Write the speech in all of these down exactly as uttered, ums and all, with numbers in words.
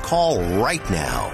Call right now.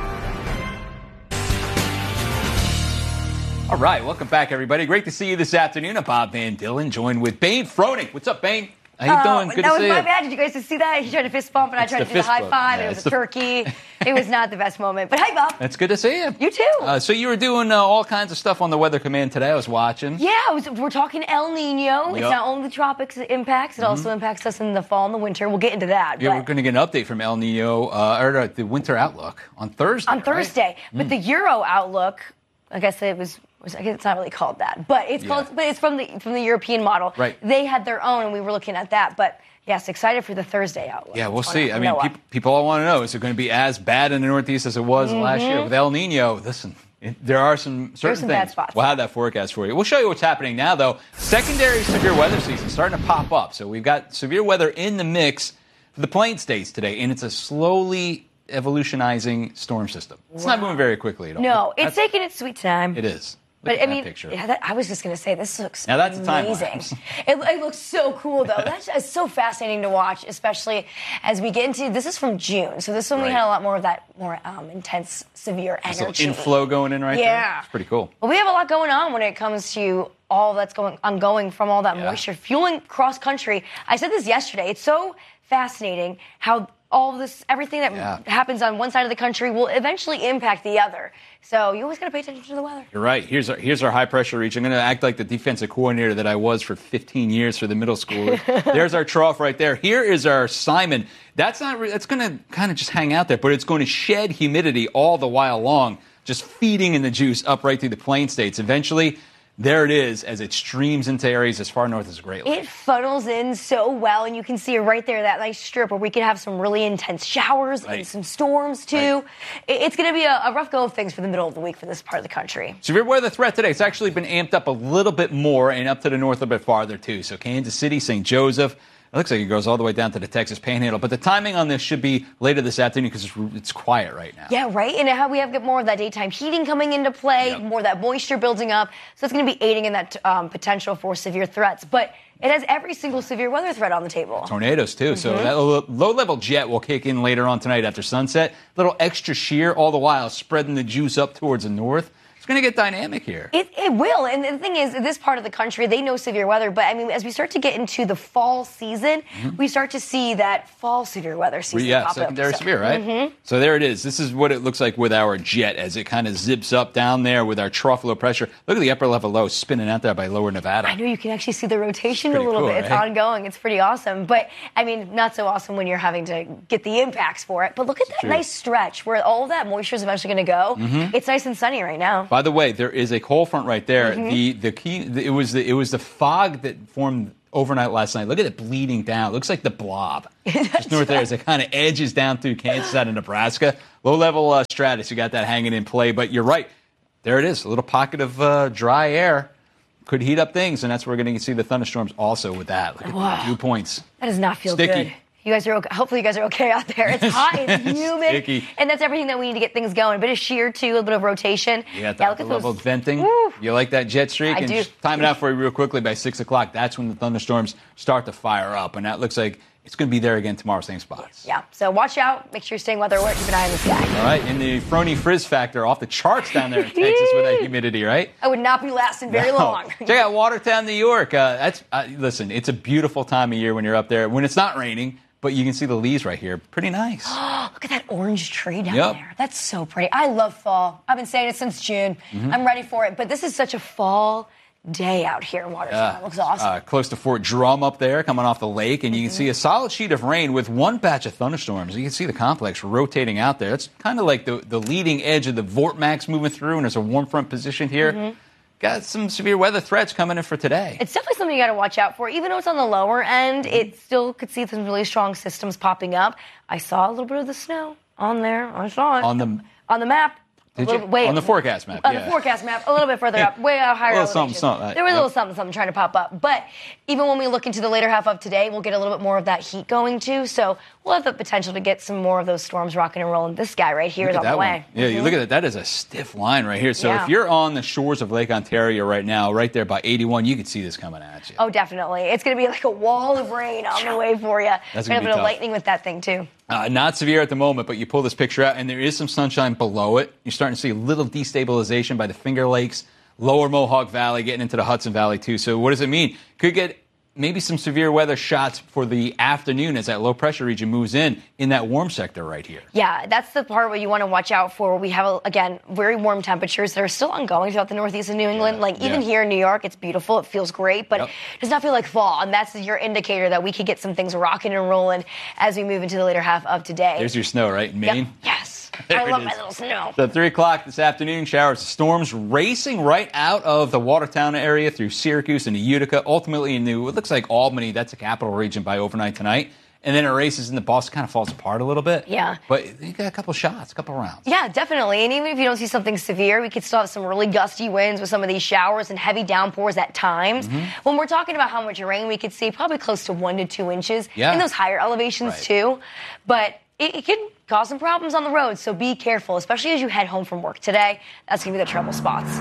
All right, welcome back, everybody. Great to see you this afternoon. I'm Bob Van Dillen, joined with Bane Froning. What's up, Bane? How you uh, doing? Good that to was see my you. bad. Did you guys just see that? He tried to fist bump, and I It's tried the to do the fist high bump. five. Yeah, it was it's a the- turkey. It was not the best moment. But hi, Bob. It's good to see you. You too. Uh, so you were doing uh, all kinds of stuff on the Weather Command today. I was watching. Yeah, it was, we're talking El Nino. It's Yep. not only the tropics it impacts, it Mm-hmm. also impacts us in the fall and the winter. We'll get into that. Yeah, but we're going to get an update from El Nino, uh, or uh, the winter outlook on Thursday. on right? Thursday. But Mm. the Euro outlook, I guess it was. was- I guess it's not really called that, but it's Yeah. called. But it's from the from the European model. Right. They had their own, and we were looking at that. But yes, excited for the Thursday outlook. Yeah, we'll From see. I mean, NOAA. people, people all want to know, is it going to be as bad in the Northeast as it was last year? With El Nino, listen, it, there are some certain Mm-hmm. some things. bad spots. We'll have that forecast for you. We'll show you what's happening now, though. Secondary severe weather season starting to pop up. So we've got severe weather in the mix for the Plain States today, and it's a slowly evolutionizing storm system. It's not moving very quickly at all. No, it's That's- taking its sweet time. It is. Look But at I that mean, picture. yeah, that, I was just going to say, this looks Now, that's a time amazing. lapse. It, it looks so cool, though. That's it's so fascinating to watch, especially as we get into. This is from June, so this is when we Right. had a lot more of that more um, intense, severe There's a energy. little inflow going in right there. Yeah. It's pretty cool. Well, we have a lot going on when it comes to all that's going ongoing from all that Yeah. moisture fueling cross country. I said this yesterday. It's so fascinating how all of this, everything that Yeah. happens on one side of the country will eventually impact the other. So you always got to pay attention to the weather. You're right. Here's our, here's our high pressure reach. I'm going to act like the defensive coordinator that I was for fifteen years for the middle school. There's our trough right there. Here is our Simon. That's not. Re- that's going to kind of just hang out there, but it's going to shed humidity all the while long, just feeding in the juice up right through the Plain States. Eventually, there it is as it streams into areas as far north as the Great Lakes. It funnels in so well, and you can see it right there, that nice strip where we could have some really intense showers Right. and some storms, too. Right. It- It's going to be a, a rough go of things for the middle of the week for this part of the country. Severe weather threat today. It's actually been amped up a little bit more and up to the north a bit farther, too. So Kansas City, Saint Joseph. It looks like it goes all the way down to the Texas Panhandle. But the timing on this should be later this afternoon because it's, it's quiet right now. Yeah, right? And how we have get more of that daytime heating coming into play, Yep. more of that moisture building up. So it's going to be aiding in that um, potential for severe threats. But it has every single severe weather threat on the table. Tornadoes, too. So Mm-hmm. that low- low-level jet will kick in later on tonight after sunset. Little extra shear, all the while spreading the juice up towards the north. It's going to get dynamic here. It, it will. And the thing is, this part of the country, they know severe weather. But, I mean, as we start to get into the fall season, we start to see that fall severe weather season yeah, pop secondary up. So- severe, right? Mm-hmm. So there it is. This is what it looks like with our jet as it kind of zips up down there with our trough low pressure. Look at the upper level low spinning out there by lower Nevada. I know you can actually see the rotation a pretty little cool, bit. It's right? ongoing. It's pretty awesome. But, I mean, not so awesome when you're having to get the impacts for it. But look at that true. nice stretch where all of that moisture is eventually going to go. Mm-hmm. It's nice and sunny right now. By the way, there is a cold front right there. Mm-hmm. The the key the, it was the it was the fog that formed overnight last night. Look at it bleeding down. It looks like the blob. Just north there as it kind of edges down through Kansas out of Nebraska. Low level uh, stratus. You got that hanging in play. But you're right. There it is. A little pocket of uh, dry air could heat up things, and that's where we're going to see the thunderstorms also with that. Look at Wow. the dew points. That does not feel Sticky. good. You guys are okay. Hopefully you guys are okay out there. It's hot, it's humid, Sticky. and that's everything that we need to get things going. A bit of shear too, a little bit of rotation. You got Yeah, that look at level those- venting. Woo. You like that jet streak? I and do. just time it out for you real quickly. By six o'clock, that's when the thunderstorms start to fire up, and that looks like it's going to be there again tomorrow, same spots. Yeah, so watch out. Make sure you're staying weather alert. Keep an eye on the sky. All right, and the Frony Frizz factor off the charts down there in Texas with that humidity, right? I would not be lasting very No. long. Check out Watertown, New York. Uh, that's uh, listen, it's a beautiful time of year when you're up there when it's not raining, but you can see the leaves right here. Pretty nice. Look at that orange tree down Yep. there. That's so pretty. I love fall. I've been saying it since June. Mm-hmm. I'm ready for it. But this is such a fall day out here in Watertown. It looks awesome. Uh, close to Fort Drum up there, coming off the lake, and you can see a solid sheet of rain with one batch of thunderstorms. You can see the complex rotating out there. It's kind of like the, the leading edge of the Vortmax moving through, and there's a warm front position here. Mm-hmm. Got some severe weather threats coming in for today. It's definitely something you got to watch out for. Even though it's on the lower end, it still could see some really strong systems popping up. I saw a little bit of the snow on there. I saw it. On the- on the map. Did a little, you? Wait, On the forecast map, On yeah. the forecast map, a little bit further up, way out higher A little something, elevation. something, There was a yep. little something, something trying to pop up. But even when we look into the later half of today, we'll get a little bit more of that heat going too. So we'll have the potential to get some more of those storms rocking and rolling. This guy right here Look is at on that the one. way. Yeah, you look at that. That is a stiff line right here. So Yeah. if you're on the shores of Lake Ontario right now, right there by eighty-one, you can see this coming at you. Oh, definitely. It's going to be like a wall of rain on the way for you. That's Got gonna a be bit of tough. lightning with that thing too. Uh, not severe at the moment, but you pull this picture out, and there is some sunshine below it. You're starting to see a little destabilization by the Finger Lakes, lower Mohawk Valley, getting into the Hudson Valley, too. So what does it mean? Could get maybe some severe weather shots for the afternoon as that low-pressure region moves in, in that warm sector right here. Yeah, that's the part where you want to watch out for. We have, again, very warm temperatures that are still ongoing throughout the northeast of New England. Yeah, like, even yeah. here in New York, it's beautiful. It feels great, but Yep. it does not feel like fall. And that's your indicator that we could get some things rocking and rolling as we move into the later half of today. There's your snow, right, in Yep. Maine? Yes. There I it love is. my little snow. So three o'clock this afternoon, showers, storms racing right out of the Watertown area through Syracuse into Utica, ultimately into, it looks like Albany, that's the capital region by overnight tonight. And then it races into Boston, kind of falls apart a little bit. Yeah. But you got a couple shots, a couple rounds. Yeah, definitely. And even if you don't see something severe, we could still have some really gusty winds with some of these showers and heavy downpours at times. Mm-hmm. When we're talking about how much rain we could see, probably close to one to two inches Yeah. in those higher elevations Right. too. But it, it could cause some problems on the road, so be careful, especially as you head home from work today. That's going to be the trouble spots.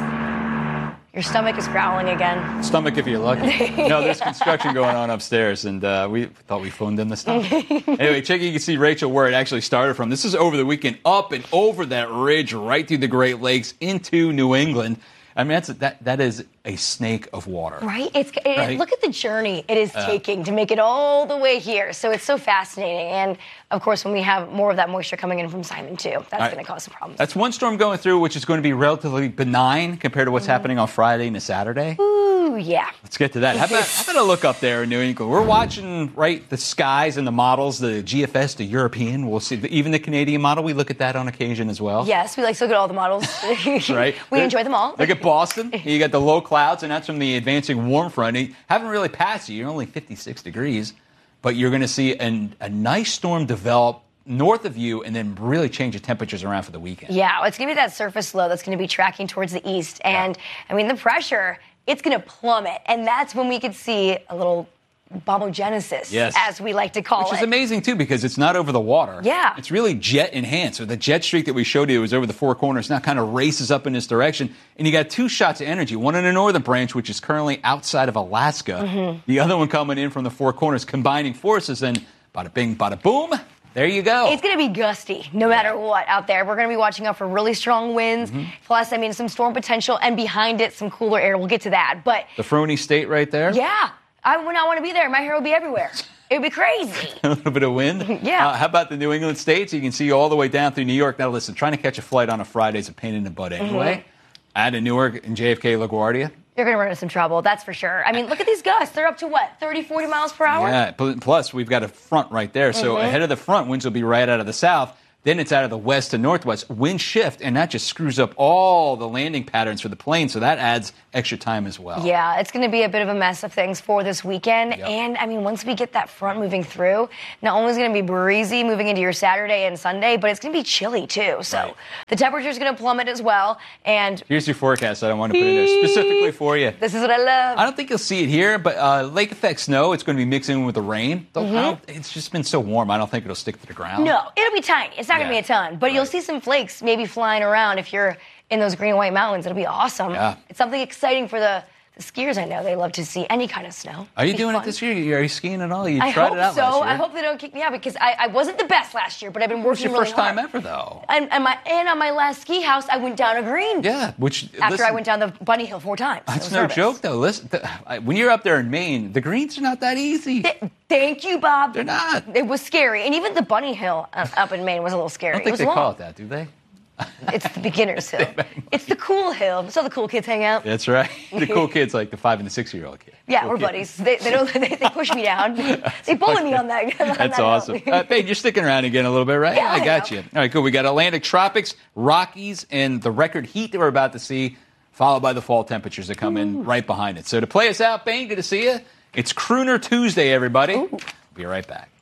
Your stomach is growling again. Stomach if you're lucky. No, there's construction going on upstairs, and uh, we thought we phoned in this time. Anyway, check, you can see, Rachel, where it actually started from. This is over the weekend, up and over that ridge, right through the Great Lakes into New England. I mean, that's that that is a snake of water. Right? It's it, Right. Look at the journey it is taking to make it all the way here. So it's so fascinating. And, of course, when we have more of that moisture coming in from Simon, too, that's right. going to cause some problems. That's one storm going through, which is going to be relatively benign compared to what's happening on Friday and Saturday. Ooh, yeah. Let's get to that. How about, how about a look up there in New England? We're watching, right, the skies and the models, the G F S, the European. We'll see, the, even the Canadian model. We look at that on occasion as well. Yes, we like to look at all the models. Right. We enjoy them all. Look at Boston. You got the low clouds, and that's from the advancing warm front. You haven't really passed you. You're only fifty-six degrees, but you're going to see an, a nice storm develop north of you and then really change the temperatures around for the weekend. Yeah, it's going to be that surface low that's going to be tracking towards the east. And, I mean, the pressure, it's going to plummet. And that's when we could see a little bombogenesis, Yes. as we like to call Which it. is amazing, too, because it's not over the water. Yeah. It's really jet enhanced. So the jet streak that we showed you was over the four corners, now kind of races up in this direction. And you got two shots of energy, one in the northern branch, which is currently outside of Alaska. Mm-hmm. The other one coming in from the four corners, combining forces, and bada bing, bada boom. There you go. It's going to be gusty no matter what out there. We're going to be watching out for really strong winds. Mm-hmm. Plus, I mean, some storm potential, and behind it, some cooler air. We'll get to that. But, The Frony State right there. yeah, I would not want to be there. My hair will be everywhere. It would be crazy. A little bit of wind. Yeah. Uh, how about the New England states? You can see all the way down through New York. Now, listen, trying to catch a flight on a Friday is a pain in the butt anyway. Mm-hmm. Out of Newark and J F K LaGuardia. You're going to run into some trouble, that's for sure. I mean, look at these gusts. They're up to what, thirty, forty miles per hour? Yeah, pl- plus we've got a front right there. So Mm-hmm. ahead of the front, winds will be right out of the south. Then it's out of the west to northwest. Wind shift, and that just screws up all the landing patterns for the plane. So that adds extra time as well. Yeah, it's going to be a bit of a mess of things for this weekend. Yep. And, I mean, once we get that front moving through, not only is it going to be breezy moving into your Saturday and Sunday, but it's going to be chilly, too. So Right. the temperature's going to plummet as well. And Here's your forecast that I want to put in there specifically for you. this is what I love. I don't think you'll see it here, but uh, lake effect snow, it's going to be mixing with the rain. Though I don't- It's just been so warm, I don't think it'll stick to the ground. No, it'll be tiny. It's not going to Yeah. be a ton. But you'll Right. see some flakes maybe flying around if you're in those green white mountains. It'll be awesome. Yeah. It's something exciting for the, the skiers. I know they love to see any kind of snow. Are you It'll be doing fun. it this year? Are you skiing at all? You I tried hope it out so. last year. I hope they don't kick me out because I, I wasn't the best last year, but I've been It was working your really first time hard. ever, though. And, and my and on my last ski house, I went down a green. Yeah, which After listen, I went down the bunny hill four times. I That's was no nervous. joke, though. Listen, th- I- when you're up there in Maine, the greens are not that easy. Th- Thank you, Bob. They're not. It was scary, and even the bunny hill uh, up in Maine was a little scary. I don't it think was they long. call it that, do they? It's the beginner's hill. It's the cool hill. So the cool kids hang out. That's right. The cool kids, like the five and the six-year-old kid. Yeah, Cool we're kid. buddies. They, they don't. They, they push me down. They bully me on that. on that That's hill. awesome. Uh, Paige, you're sticking around again a little bit, right? Yeah, I I got know. you. All right, cool. We got Atlantic tropics, Rockies, and the record heat that we're about to see, followed by the fall temperatures that come in right behind it. So to play us out, Bane, good to see you. It's Crooner Tuesday, everybody. We'll be right back.